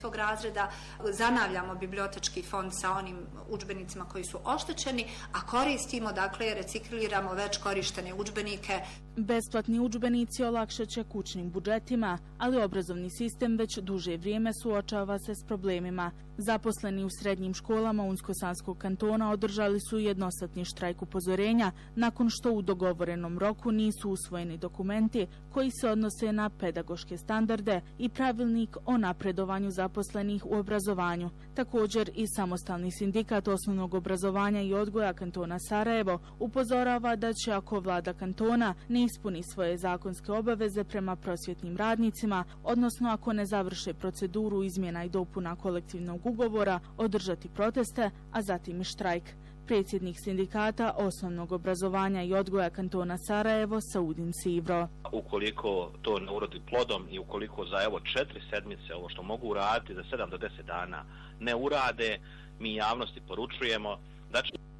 razreda zanavljamo bibliotečki fond sa onim udžbenicima koji su oštećeni, a koristimo, dakle, recikliramo već korištene udžbenike. Besplatni udžbenici olakšaće kućnim budžetima, ali obrazovni sistem već duže vrijeme suočava se s problemima. Zaposleni u srednjim školama Unsko-Sanskog kantona održali su jednosatni štrajk upozorenja nakon što u dogovorenom roku nisu usvojeni dokumenti koji se odnose na pedagoške standarde i pravilnik o napredovanju zaposlenih u obrazovanju. Također i samostalni sindikat osnovnog obrazovanja i odgoja kantona Sarajevo upozorava da će, ako vlada kantona ne ispuni svoje zakonske obaveze prema prosvjetnim radnicima, odnosno ako ne završe proceduru izmjena i dopuna kolektivnog ugovora, održati proteste, a zatim i štrajk. Predsjednik sindikata osnovnog obrazovanja i odgoja kantona Sarajevo, Saudin Sivro. Ukoliko to ne urodi plodom i ukoliko za 4 sedmice ovo što mogu uraditi za 7 do 10 dana ne urade, mi javnosti poručujemo da će